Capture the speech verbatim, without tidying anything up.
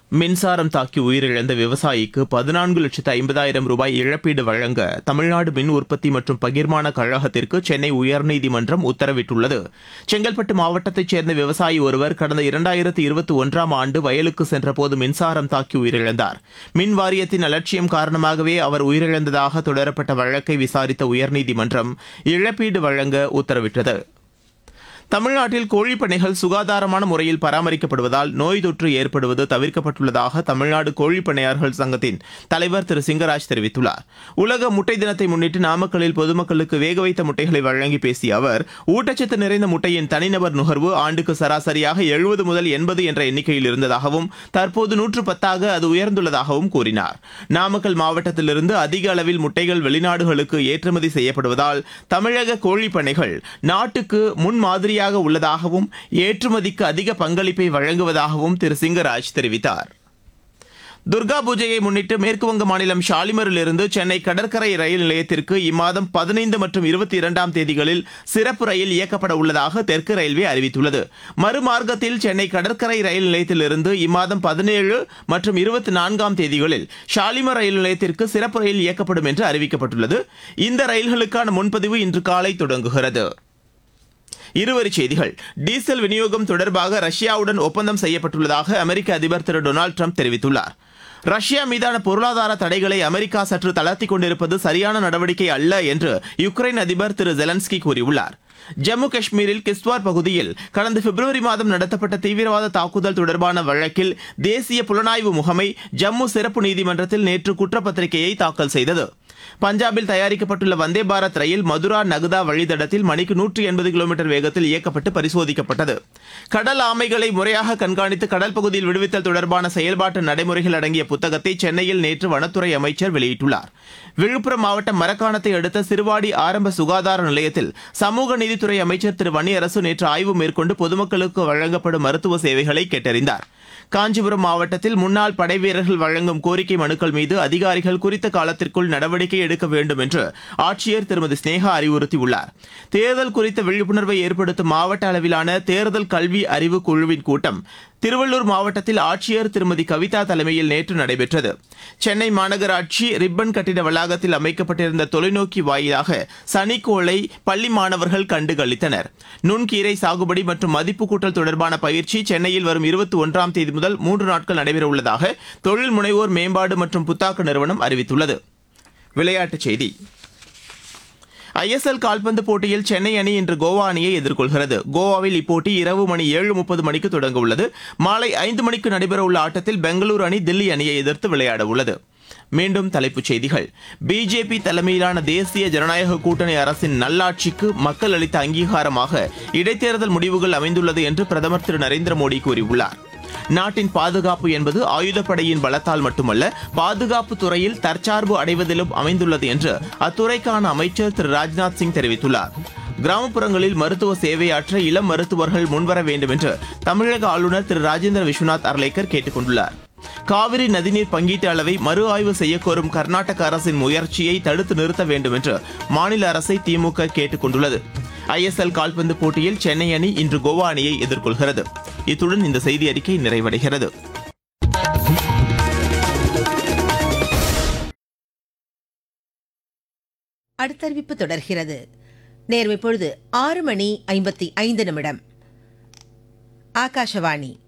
மின்சாரம் தாக்கி உயிரிழந்த விவசாயிக்கு பதினான்கு லட்சத்து ஐம்பதாயிரம் ரூபாய் இழப்பீடு வழங்க தமிழ்நாடு மின் உற்பத்தி மற்றும் பகிர்மான கழகத்திற்கு சென்னை உயர்நீதிமன்றம் உத்தரவிட்டுள்ளது. செங்கல்பட்டு மாவட்டத்தைச் சேர்ந்த விவசாயி ஒருவர் கடந்த இரண்டாயிரத்து இருபத்தி ஒன்றாம் ஆண்டு வயலுக்கு சென்றபோது மின்சாரம் தாக்கி உயிரிழந்தார். மின் வாரியத்தின் அலட்சியம் காரணமாகவே அவர் உயிரிழந்ததாக தொடரப்பட்ட வழக்கை விசாரித்த உயர்நீதிமன்றம் இழப்பீடு வழங்க உத்தரவிட்டது. தமிழ்நாட்டில் கோழிப்பண்ணைகள் சுகாதாரமான முறையில் பராமரிக்கப்படுவதால் நோய் தொற்று ஏற்படுவது தவிர்க்கப்பட்டுள்ளதாக தமிழ்நாடு கோழிப்பண்ணையாளர்கள் சங்கத்தின் தலைவர் திரு சிங்கராஜ் தெரிவித்துள்ளார். உலக முட்டை தினத்தை முன்னிட்டு நாமக்கல்லில் பொதுமக்களுக்கு வேக வைத்த முட்டைகளை வழங்கி பேசிய அவர், ஊட்டச்சத்து நிறைந்த முட்டையின் தனிநபர் நுகர்வு ஆண்டுக்கு சராசரியாக எழுபது முதல் எண்பது என்ற எண்ணிக்கையில் இருந்ததாகவும் தற்போது நூற்று பத்தாக அது உயர்ந்துள்ளதாகவும் கூறினார். நாமக்கல் மாவட்டத்திலிருந்து அதிக அளவில் முட்டைகள் வெளிநாடுகளுக்கு ஏற்றுமதி செய்யப்படுவதால் தமிழக கோழிப்பண்ணைகள் நாட்டுக்கு முன்மாதிரி உள்ளதாகவும் ஏற்றுமதிக்கு அதிக பங்களிப்பை வழங்குவதாகவும் திரு சிங்கராஜ் தெரிவித்தார். துர்கா பூஜையை முன்னிட்டு மேற்குவங்க மாநிலம் ஷாலிமரிலிருந்து சென்னை கடற்கரை ரயில் நிலையத்திற்கு இம்மாதம் பதினைந்து மற்றும் இருபத்தி இரண்டாம் தேதிகளில் சிறப்பு ரயில் இயக்கப்பட உள்ளதாக தெற்கு ரயில்வே அறிவித்துள்ளது. மறுமார்க்கத்தில் சென்னை கடற்கரை ரயில் நிலையத்திலிருந்து இம்மாதம் பதினேழு மற்றும் இருபத்தி நான்காம் தேதிகளில் ஷாலிமர் ரயில் நிலையத்திற்கு சிறப்பு ரயில் இயக்கப்படும் என்று அறிவிக்கப்பட்டுள்ளது. இந்த ரயில்களுக்கான முன்பதிவு இன்று காலை தொடங்குகிறது. இருவரிச் செய்திகள். டீசல் விநியோகம் தொடர்பாக ரஷ்யாவுடன் ஒப்பந்தம் செய்யப்பட்டுள்ளதாக அமெரிக்க அதிபர் திரு டொனால்டு ட்ரம்ப் தெரிவித்துள்ளார். ரஷ்யா மீதான பொருளாதார தடைகளை அமெரிக்கா சற்று தளர்த்திக் கொண்டிருப்பது சரியான நடவடிக்கை அல்ல என்று யுக்ரைன் அதிபர் திரு ஜெலன்ஸ்கி கூறியுள்ளார். ஜம்மு காஷ்மீரில் கிஸ்த்வார் பகுதியில் கடந்த பிப்ரவரி மாதம் நடத்தப்பட்ட தீவிரவாத தாக்குதல் தொடர்பான வழக்கில் தேசிய புலனாய்வு முகமை ஜம்மு சிறப்பு நீதிமன்றத்தில் நேற்று குற்றப்பத்திரிகையை தாக்கல் செய்தது. பஞ்சாபில் தயாரிக்கப்பட்டுள்ள வந்தே பாரத் ரயில் மதுரா நகதா வழித்தடத்தில் மணிக்கு நூற்றி எண்பது கிலோமீட்டர் வேகத்தில் இயக்கப்பட்டு பரிசோதிக்கப்பட்டது. கடல் ஆமைகளை முறையாக கண்காணித்து கடல் பகுதியில் விடுவித்தல் தொடர்பான செயல்பாட்டு நடைமுறைகள் அடங்கிய புத்தகத்தை சென்னையில் நேற்று வனத்துறை அமைச்சர் வெளியிட்டுள்ளார். விழுப்புரம் மாவட்டம் மரக்காணத்தை அடுத்த சிறுவாடி ஆரம்ப சுகாதார நிலையத்தில் சமூக நீதித்துறை அமைச்சர் திரு வன்னியரசு நேற்று ஆய்வு மேற்கொண்டு பொதுமக்களுக்கு வழங்கப்படும் மருத்துவ சேவைகளை கேட்டறிந்தார். காஞ்சிபுரம் மாவட்டத்தில் முன்னாள் படைவீரர்கள் வழங்கும் கோரிக்கை மனுக்கள் மீது அதிகாரிகள் குறித்த காலத்திற்குள் நடவடிக்கை எடுக்க வேண்டும் என்று ஆட்சியர் திருமதி ஸ்னேகா அறிவுறுத்தியுள்ளார். தேர்தல் குறித்த விழிப்புணர்வை ஏற்படுத்தும் மாவட்ட அளவிலான தேர்தல் கல்வி அறிவு குழுவின் கூட்டம் திருவள்ளூர் மாவட்டத்தில் ஆட்சியர் திருமதி கவிதா தலைமையில் நேற்று நடைபெற்றது. சென்னை மாநகராட்சி ரிப்பன் கட்டிட வளாகத்தில் அமைக்கப்பட்டிருந்த தொலைநோக்கி வாயிலாக சனிக்கோளை பள்ளி மாணவர்கள் கண்டுகளித்தனர். நுண்கீரை சாகுபடி மற்றும் மதிப்பு கூட்டல் தொடர்பான பயிற்சி சென்னையில் வரும் இருபத்தி ஒன்றாம் தேதி முதல் மூன்று நாட்கள் நடைபெறவுள்ளதாக தொழில் முனைவோர் மேம்பாடு மற்றும் புத்தாக்க நிறுவனம் அறிவித்துள்ளது. விளையாட்டுச் செய்தி. ஐ எஸ் எல் கால்பந்து போட்டியில் சென்னை அணி இன்று கோவா அணியை எதிர்கொள்கிறது. கோவாவில் இப்போட்டி இரவு மணி ஏழு முப்பது மணிக்கு தொடங்க உள்ளது. மாலை ஐந்து மணிக்கு நடைபெறவுள்ள ஆட்டத்தில் பெங்களூரு அணி தில்லி அணியை எதிர்த்து விளையாட உள்ளது. மீண்டும் தலைப்புச் செய்திகள். பிஜேபி தலைமையிலான தேசிய ஜனநாயக கூட்டணி அரசின் நல்லாட்சிக்கு மக்கள் அளித்த அங்கீகாரமாக இடைத்தேர்தல் முடிவுகள் அமைந்துள்ளது என்று பிரதமர் திரு நரேந்திர மோடி கூறியுள்ளார். நாட்டின் பாதுகாப்பு என்பது ஆயுதப்படையின் பலத்தால் மட்டுமல்ல, பாதுகாப்பு துறையில் தற்சார்பு அடைவதிலும் அமைந்துள்ளது என்று அத்துறைக்கான அமைச்சர் திரு ராஜ்நாத் சிங் தெரிவித்துள்ளார். கிராமப்புறங்களில் மருத்துவ சேவையாற்ற இளம் மருத்துவர்கள் முன்வர வேண்டும் என்று தமிழக ஆளுநர் திரு ராஜேந்திர விஸ்வநாத் அர்லேக்கர் கேட்டுக் கொண்டுள்ளார். காவிரி நதிநீர் பங்கீட்டு அளவை மறு ஆய்வு செய்யக்கோரும் கர்நாடக அரசின் முயற்சியை தடுத்து நிறுத்த வேண்டும் என்று மாநில அரசை திமுக கேட்டுக் கொண்டுள்ளது. ஐ எஸ் எல் கால்பந்து போட்டியில் சென்னை அணி இன்று கோவா அணியை எதிர்கொள்கிறது. இத்துடன் இந்த செய்தி அறிக்கை நிறைவடைகிறது. அடுத்த அறிவிப்பு தொடர்கிறது. நேரம் இப்பொழுது ஆறு மணி ஐம்பத்தி ஐந்து நிமிடம். ஆகாஷவாணி